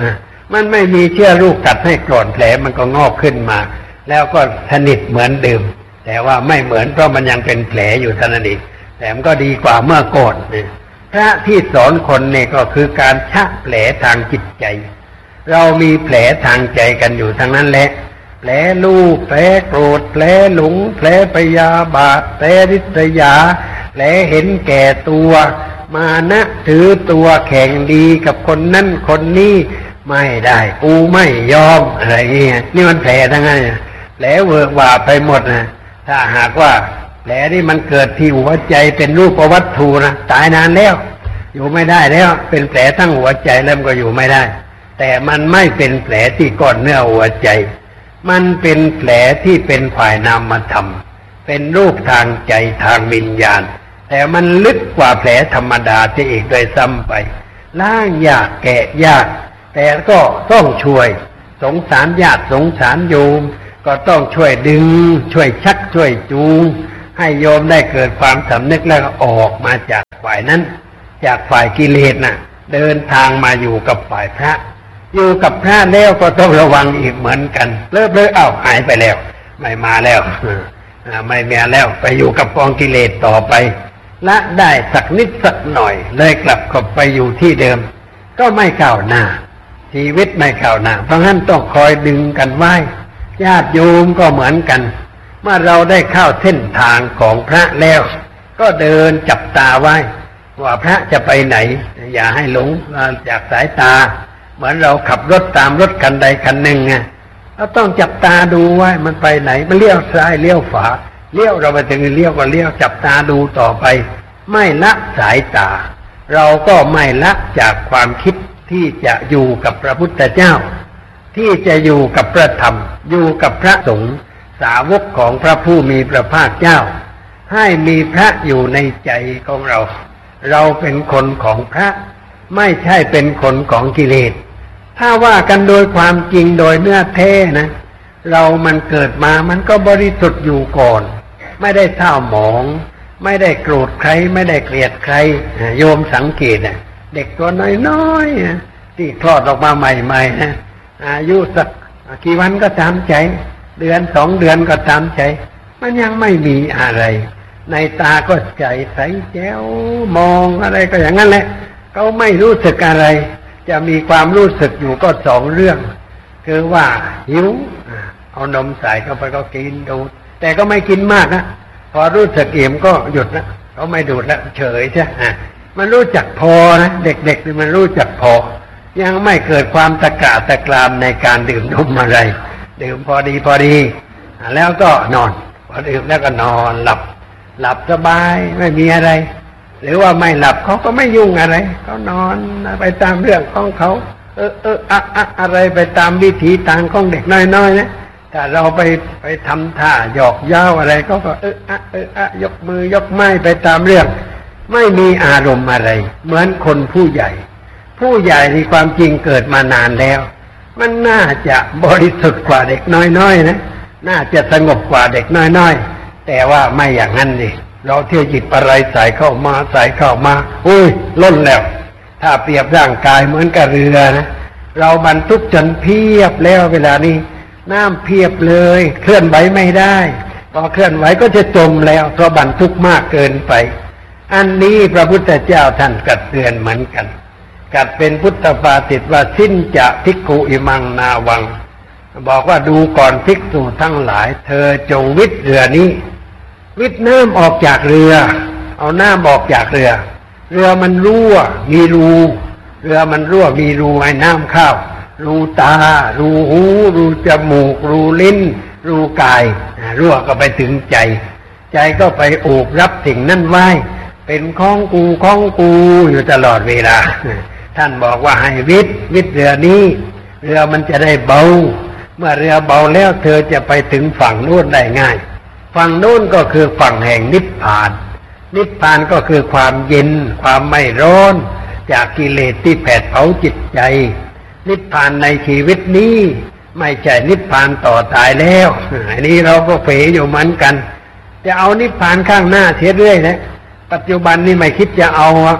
มันไม่มีเชื้อลูกกัดให้กร่อนแผลมันก็งอกขึ้นมาแล้วก็สนิทเหมือนเดิมแต่ว่าไม่เหมือนเพราะมันยังเป็นแผลอยู่เท่านั้นเองแต่มันก็ดีกว่าเมื่อก่อนพระที่สอนคนเนี่ยก็คือการชะแผลทางจิตใจเรามีแผลทางใจกันอยู่ทั้งนั้นแหละแผลลูกแผลโกรธแผลหลงแผลพยาบาทแผลริษยาแผลเห็นแก่ตัวมานะถือตัวแข่งดีกับคนนั้นคนนี้ไม่ได้กูไม่ยอมอะไรเงี้ยนี่มันแผลทั้งนั้นแผลเวอะหวาไปหมดนะถ้าหากว่าแผลนี่มันเกิดที่หัวใจเป็นรูปวัตถุนะตายนานแล้วอยู่ไม่ได้แล้วเป็นแผลทั้งหัวใจแล้วก็อยู่ไม่ได้แต่มันไม่เป็นแผลที่ก้อนเนื้อหัวใจมันเป็นแผลที่เป็นฝ่ายนามธรรมเป็นรูปทางใจทางวิญญาณแต่มันลึกกว่าแผลธรรมดาที่อีกโดยซ้ำไปล้างยากแกะยากแต่ก็ต้องช่วยสงสารญาติสงสารโยมก็ต้องช่วยดึงช่วยชักช่วยจูงให้โยมได้เกิดความสำนึกแล้วก็ออกมาจากฝ่ายนั้นจากฝ่ายกิเลสน่ะเดินทางมาอยู่กับฝ่ายพระอยู่กับพระแล้วก็ต้องระวังอีกเหมือนกันเลิกหายไปแล้วไม่มาแล้วไม่มีแล้วไปอยู่กับกองกิเลสต่อไปละได้สักนิดสักหน่อยเลยกลับเข้าไปอยู่ที่เดิมก็ไม่ก้าวหน้าชีวิตไม่ก้าวหน้าเพราะฉะนั้นต้องคอยดึงกันไว้ญาติโยมก็เหมือนกันเมื่อเราได้เข้าเส้นทางของพระแล้วก็เดินจับตาไว้ว่าพระจะไปไหนอย่าให้หลงจากสายตาเหมือนเราขับรถตามรถคันใดคันหนึ่งไงเราต้องจับตาดูว่ามันไปไหนมันเลี้ยวซ้ายเลี้ยวขวาเลี้ยวเราไปถึงเลี้ยวก็เลี้ยวจับตาดูต่อไปไม่ละสายตาเราก็ไม่ละจากความคิดที่จะอยู่กับพระพุทธเจ้าที่จะอยู่กับพระธรรมอยู่กับพระสงฆ์สาวกของพระผู้มีพระภาคเจ้าให้มีพระอยู่ในใจของเราเราเป็นคนของพระไม่ใช่เป็นคนของกิเลสถ้าว่ากันโดยความจริงโดยเนื้อแท้นะเรามันเกิดมามันก็บริสุทธิ์อยู่ก่อนไม่ได้เศร้าหมองไม่ได้โกรธใครไม่ได้เกลียดใครโยมสังเกตเด็กตัวน้อยๆที่คลอดออกมาใหม่ๆนะอายุสักกี่วันก็ตามใจเดือน2 เดือนก็ตามใจมันยังไม่มีอะไรในตาก็ใจใสแจ๋วมองอะไรก็อย่างนั้นแหละเขาไม่รู้สึกอะไรจะมีความรู้สึกอยู่ก็2 เรื่องคือว่าหิวเอานมใส่เข้าไปก็กินดูดแต่ก็ไม่กินมากนะพอรู้สึกอิ่มก็หยุดนะเขาไม่ดูดแล้วเฉยใช่มันรู้จักพอนะเด็กๆนี่มันรู้จักพอยังไม่เกิดความตะกะตะกรามในการดื่มนมอะไรดื่มพอดีแล้วก็นอนพอดื่มแล้วก็นอนหลับสบายไม่มีอะไรหรือว่าไม่หลับเขาก็ไม่ยุ่งอะไรเขานอนไปตามเรื่องของเขาอะไรไปตามวิถีทางของเด็กน้อยๆนะถ้าเราไปทำท่าหยอกเย้าอะไรเขาก็ยกมือยกไม้ไปตามเรื่องไม่มีอารมณ์อะไรเหมือนคนผู้ใหญ่ที่ความจริงเกิดมานานแล้วมันน่าจะบริสุทธิ์กว่าเด็กน้อยๆนะน่าจะสงบกว่าเด็กน้อยๆแต่ว่าไม่อย่างนั้นดิเราเที่ยวหยิบอะไรใส่เข้ามาอุ้ยล้นแล้วถ้าเปรียบร่างกายเหมือนกับเรือนะเราบรรทุกจนเพียบแล้วเวลานี้น้ำเพียบเลยเคลื่อนไหวไม่ได้พอเคลื่อนไหวก็จะจมแล้วเพราะบรรทุกมากเกินไปอันนี้พระพุทธเจ้าท่านกัดเตือนเหมือนกันกัดเป็นพุทธภาษิตว่าสิ้นจะภิกขุอิมังนาวังบอกว่าดูก่อนภิกษุทั้งหลายเธอจงวิทย์เรือนี้วิทย์น้ำออกจากเรือเอาน้ำออกจากเรือมันรั่วมีรูเรือมันรั่วมีรูให้น้ำเข้ารูตารูหูรูจมูกรูลิ้นรูกายรั่วก็ไปถึงใจก็ไปโอบรับสิ่งนั้นไว้เป็นของกูอยู่ตลอดเวลาท่านบอกว่าให้วิทย์เรือนี้เรือมันจะได้เบาเมื่อเรือเบาแล้วเธอจะไปถึงฝั่งโน้นได้ง่ายฝั่งโน้นก็คือฝั่งแห่งนิพพานก็คือความเย็นความไม่ร้อนจากกิเลสที่แผดเผาจิตใจนิพพานในชีวิตนี้ไม่ใช่นิพพานต่อตายแล้วอันนี้เราก็เผยอยู่เหมือนกันจะเอานิพพานข้างหน้าเสียเรื่อยนะปัจจุบันนี่ไม่คิดจะเอา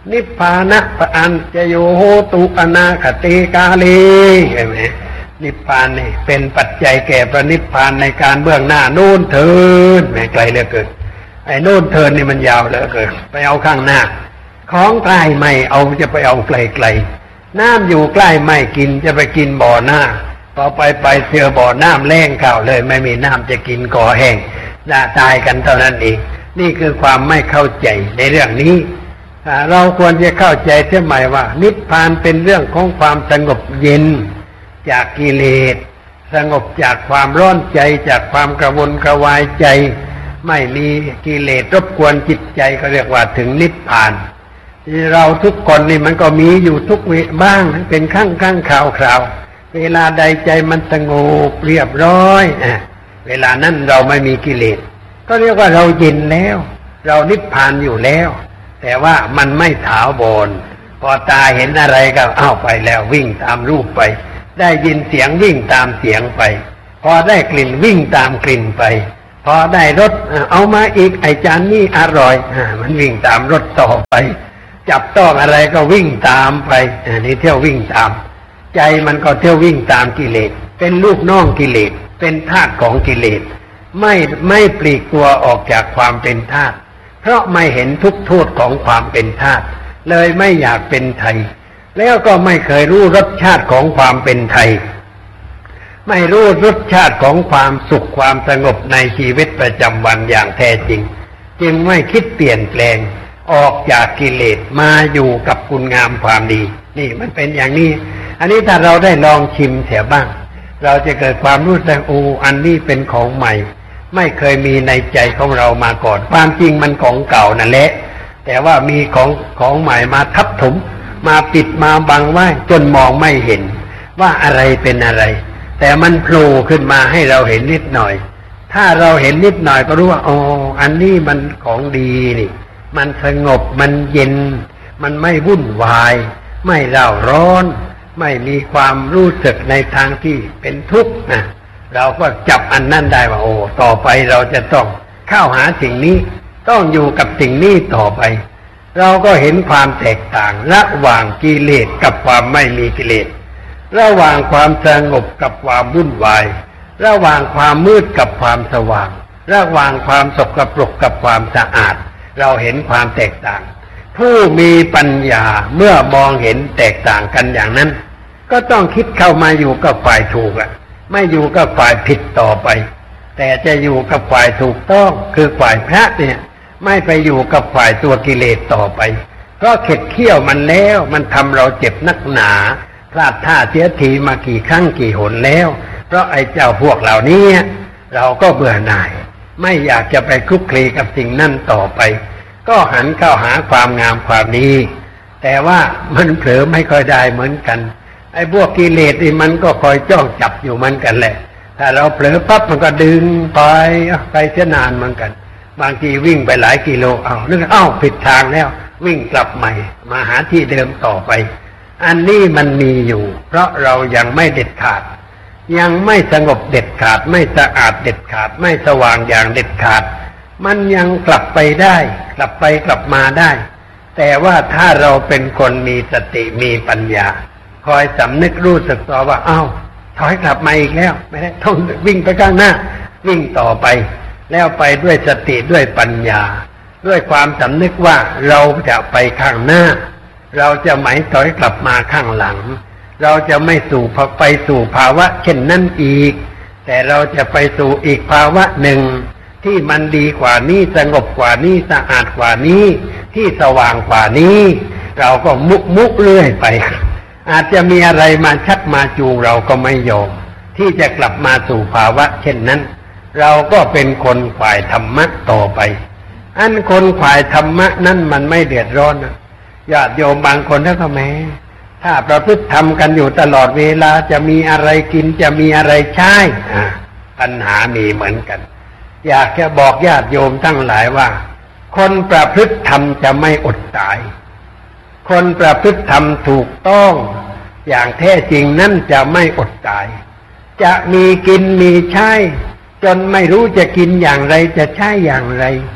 นิพพานะปะอันจะโยโหตุอนาคติกาลีเห็นไหมนิพพานนี่เป็นปัจจัยแก่พระนิพพานในการเบื้องหน้านู่นเถิดไม่ไกลเหลือเกินไอ้นู่นเถิดนี่มันยาวเหลือเกินไปเอาข้างหน้าของใกล้ไม่เอาจะไปเอาไกลๆน้ำอยู่ใกล้ไม่กินจะไปกินบ่อหน้าพอไปเสือบ่อน้ำแล้งเก่าเลยไม่มีน้ำจะกินก่อแห้งจะตายกันเท่านั้นเองนี่คือความไม่เข้าใจในเรื่องนี้เราควรจะเข้าใจเสียใหม่ว่านิพพานเป็นเรื่องของความสงบเย็นจากกิเลสสงบจากความร้อนใจจากความกระวนกระวายใจไม่มีกิเลสรบกวนจิตใจก็เรียกว่าถึงนิพพานเราทุกคนนี่มันก็มีอยู่ทุกเวลาบ้างเป็นครั้งคราวเวลาใดใจมันสงบเรียบร้อยเวลานั้นเราไม่มีกิเลสก็เรียกว่าเราเย็นแล้วเรานิพพานอยู่แล้วแต่ว่ามันไม่ถาวรพอตาเห็นอะไรก็เอาไปแล้ววิ่งตามรูปไปได้ยินเสียงวิ่งตามเสียงไปพอได้กลิ่นวิ่งตามกลิ่นไปพอได้รสเอามาอีกไอ้จานนี้อร่อยมันวิ่งตามรสต่อไปจับต้องอะไรก็วิ่งตามไปนี่เที่ยววิ่งตามใจมันก็เที่ยววิ่งตามกิเลสเป็นลูกน้องกิเลสเป็นทาสของกิเลสไม่ปลีกตัวออกจากความเป็นทาสเพราะไม่เห็นทุกโทษของความเป็นทาสเลยไม่อยากเป็นไทยแล้วก็ไม่เคยรู้รสชาติของความเป็นไทยไม่รู้รสชาติของความสุขความสงบในชีวิตประจำวันอย่างแท้จริงจึงไม่คิดเปลี่ยนแปลงออกจากกิเลสมาอยู่กับคุณงามความดีนี่มันเป็นอย่างนี้อันนี้ถ้าเราได้ลองชิมเสียบ้างเราจะเกิดความรู้สึกอันนี้เป็นของใหม่ไม่เคยมีในใจของเรามาก่อนความจริงมันของเก่านั่นแหละแต่ว่ามีของใหม่มาทับถมมาปิดมาบังไว้จนมองไม่เห็นว่าอะไรเป็นอะไรแต่มันโผล่ขึ้นมาให้เราเห็นนิดหน่อยถ้าเราเห็นนิดหน่อยก็รู้ว่าอันนี้มันของดีนี่มันสงบมันเย็นมันไม่วุ่นวายไม่เร่าร้อนไม่มีความรู้สึกในทางที่เป็นทุกข์นะเราก็จับอันนั้นได้ว่าต่อไปเราจะต้องเข้าหาสิ่งนี้ต้องอยู่กับสิ่งนี้ต่อไปเราก็เห็นความแตกต่างระหว่างกิเลสกับความไม่มีกิเลสระหว่างความสงบกับความวุ่นวายระหว่างความมืดกับความสว่างระหว่างความสกปรกกับความสะอาดเราเห็นความแตกต่างผู้มีปัญญาเมื่อมองเห็นแตกต่างกันอย่างนั้นก็ต้องคิดเข้ามาอยู่กับฝ่ายถูกไม่อยู่กับฝ่ายผิดต่อไปแต่จะอยู่กับฝ่ายถูกต้องคือฝ่ายพระเนี่ยไม่ไปอยู่กับฝ่ายตัวกิเลสต่อไปเพราะเข็ดเคี้ยวมันแล้วมันทำเราเจ็บนักหนาพลาดท่าเสียทีมากี่ครั้งกี่หนแล้วเพราะไอ้เจ้าพวกเหล่านี้เราก็เบื่อหน่ายไม่อยากจะไปคลุกคลีกับสิ่งนั้นต่อไปก็หันเข้าหาความงามความดีแต่ว่ามันเผลอไม่ค่อยได้เหมือนกันไอ้พวกกิเลสนี่มันก็คอยจ้องจับอยู่เหมือนกันแหละถ้าเราเผลอปั๊บมันก็ดึงไปเสียนานเหมือนกันบางทีวิ่งไปหลายกิโลนึกผิดทางแล้ววิ่งกลับใหม่มาหาที่เดิมต่อไปอันนี้มันมีอยู่เพราะเรายังไม่เด็ดขาดยังไม่สงบเด็ดขาดไม่สะอาดเด็ดขาดไม่สว่างอย่างเด็ดขาดมันยังกลับไปได้กลับไปกลับมาได้แต่ว่าถ้าเราเป็นคนมีสติมีปัญญาคอยสำนึกรู้สึกตัวว่าถอยกลับมาอีกแล้วไม่ได้ต้องวิ่งไปข้างหน้าวิ่งต่อไปแล้วไปด้วยสติด้วยปัญญาด้วยความสำนึกว่าเราจะไปข้างหน้าเราจะไม่ถอยกลับมาข้างหลังเราจะไม่ไปสู่ภาวะเช่นนั้นอีกแต่เราจะไปสู่อีกภาวะหนึ่งที่มันดีกว่านี้สงบกว่านี้สะอาดกว่านี้ที่สว่างกว่านี้เราก็มุกเรื่อยไปอาจจะมีอะไรมาชักมาจูงเราก็ไม่ยอมที่จะกลับมาสู่ภาวะเช่นนั้นเราก็เป็นคนฝ่ายธรรมะต่อไปอันคนฝ่ายธรรมะนั้นมันไม่เดือดร้อนนะญาติโยมบางคนก็แม้ถ้าประพฤติธรรมกันอยู่ตลอดเวลาจะมีอะไรกินจะมีอะไรใช้ปัญหามีเหมือนกันอยากจะบอกญาติโยมทั้งหลายว่าคนประพฤติธรรมจะไม่อดตายคนประพฤติธรรมถูกต้องอย่างแท้จริงนั่นจะไม่อดตายจะมีกินมีใช้จนไม่รู้จะกินอย่างไรจะใช้อย่างไร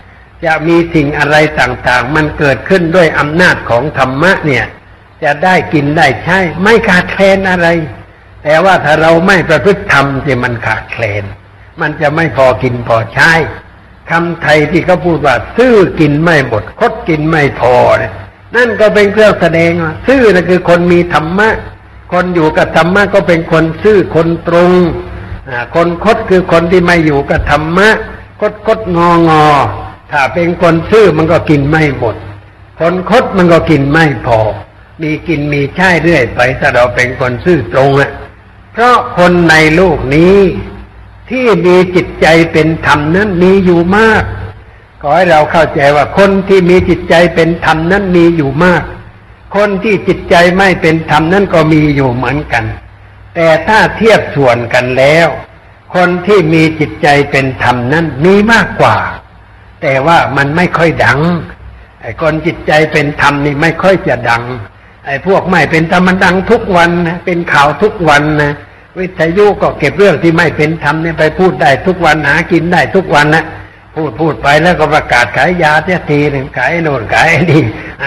จะมีสิ่งอะไรต่างๆมันเกิดขึ้นด้วยอำนาจของธรรมะเนี่ยจะได้กินได้ใช้ไม่ขาดแคลนอะไรแต่ว่าถ้าเราไม่ประพฤติธรรมจะมันขาดแคลนมันจะไม่พอกินพอใช้คำไทยที่เขาพูดว่าซื่อกินไม่หมดคดกินไม่พอเนี่ยนั่นก็เป็นเครื่องแสดงว่าซื่อนั่นคือคนมีธรรมะคนอยู่กับธรรมะก็เป็นคนซื่อคนตรงคนคดคือคนที่ไม่อยู่กับธรรมะคดงอถ้าเป็นคนซื่อมันก็กินไม่หมดคนคดมันก็กินไม่พอมีกินมีใช้เรื่อยไปถ้าเราเป็นคนซื่อตรงเพราะคนในโลกนี้ที่มีจิตใจเป็นธรรมนั้นมีอยู่มากขอให้เราเข้าใจว่าคนที่มีจิตใจเป็นธรรมนั้นมีอยู่มากคนที่จิตใจไม่เป็นธรรมนั้นก็มีอยู่เหมือนกันแต่ถ้าเทียบส่วนกันแล้วคนที่มีจิตใจเป็นธรรมนั้นมีมากกว่าแต่ว่ามันไม่ค่อยดังไอ้คนจิตใจเป็นธรรมนี่ไม่ค่อยจะดังไอ้พวกไม่เป็นธรรมมันดังทุกวันนะเป็นข่าวทุกวันนะวิทยุก็เก็บเรื่องที่ไม่เป็นธรรมเนี่ยไปพูดได้ทุกวันหากินได้ทุกวันนะพูดไปแล้วก็ประกาศขายยาเสียทีหนึ่งขายโน่นขายนี่